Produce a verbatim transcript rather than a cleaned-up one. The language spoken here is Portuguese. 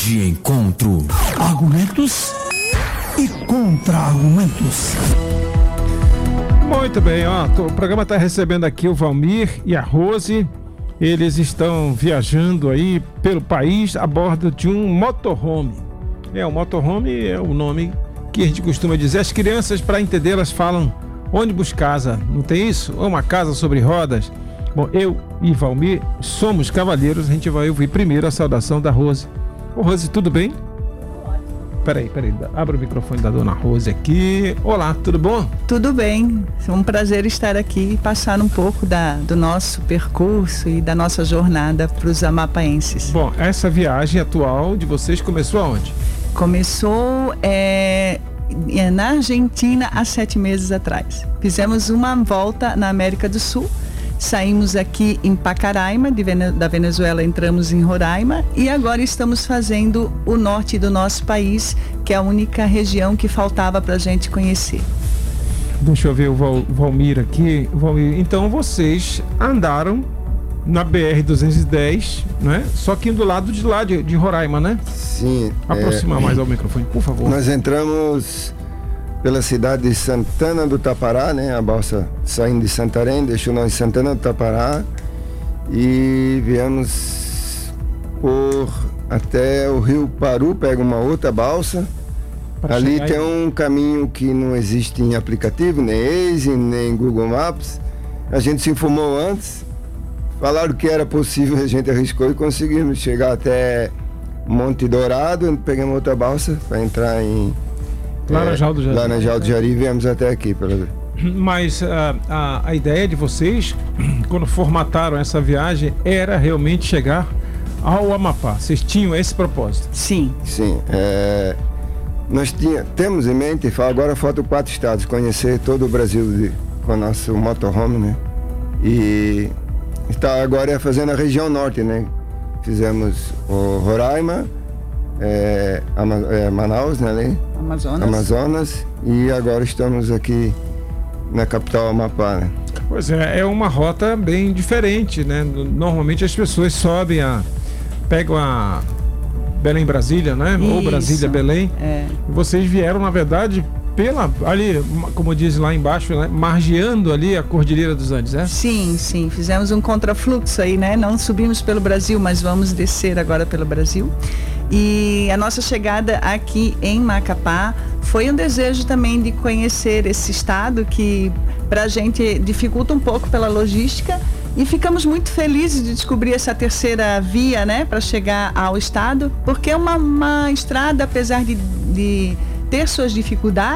De encontro. Argumentos e contra-argumentos. Muito bem, ó, o programa está recebendo aqui o Valmir e a Rose. Eles estão viajando aí pelo país a bordo de um motorhome. É, o motorhome é o nome que a gente costuma dizer. As crianças, para entender, elas falam ônibus casa, não tem isso? Ou uma casa sobre rodas. Bom, eu e Valmir somos cavalheiros. A gente vai ouvir primeiro a saudação da Rose. Ô Rose, tudo bem? Peraí, peraí, abre o microfone da dona Rose aqui. Olá, tudo bom? Tudo bem, é um prazer estar aqui e passar um pouco da, do nosso percurso e da nossa jornada para os amapaenses. Bom, essa viagem atual de vocês começou aonde? Começou é, na Argentina há sete meses atrás. Fizemos uma volta na América do Sul. Saímos aqui em Pacaraima, de Vene- da Venezuela, entramos em Roraima e agora estamos fazendo o norte do nosso país, que é a única região que faltava para a gente conhecer. Deixa eu ver o Val, Valmir aqui. Valmir, então vocês andaram na B R duzentos e dez, né? Só que do lado de lá, de, de Roraima, né? Sim. Aproximar é, mais ao microfone, por favor. Nós entramos pela cidade de Santana do Tapará, né? A balsa saindo de Santarém, deixou nós em Santana do Tapará e viemos por até o Rio Paru, pega uma outra balsa. Pra Ali chegar tem aí. um caminho que não existe em aplicativo, nem Waze, nem Google Maps. A gente se informou antes, falaram que era possível, a gente arriscou e conseguimos chegar até Monte Dourado, pegamos outra balsa para entrar em Laranjal do Jari. Laranjal do Jari e viemos até aqui. Pela... Mas a, a, a ideia de vocês, quando formataram essa viagem, era realmente chegar ao Amapá. Vocês tinham esse propósito? Sim. Sim. É, nós tinha, temos em mente, agora faltam quatro estados, conhecer todo o Brasil de, com o nosso motorhome, né? E está agora é fazendo a região norte, né? Fizemos o Roraima, é, Ama, é, Manaus, né? Ali? Amazonas. Amazonas, e agora estamos aqui na capital Amapá, né? Pois é, é uma rota bem diferente, né? Normalmente as pessoas sobem a... pegam a Belém-Brasília, né? Ou Isso. Brasília-Belém. É. Vocês vieram, na verdade, pela... ali, como diz lá embaixo, né? Margeando ali a Cordilheira dos Andes, né? Sim, sim, fizemos um contrafluxo aí, né? Não subimos pelo Brasil, mas vamos descer agora pelo Brasil. E a nossa chegada aqui em Macapá foi um desejo também de conhecer esse estado que pra gente dificulta um pouco pela logística, e ficamos muito felizes de descobrir essa terceira via, né, para chegar ao estado, porque é uma, uma estrada, apesar de, de ter suas dificuldades,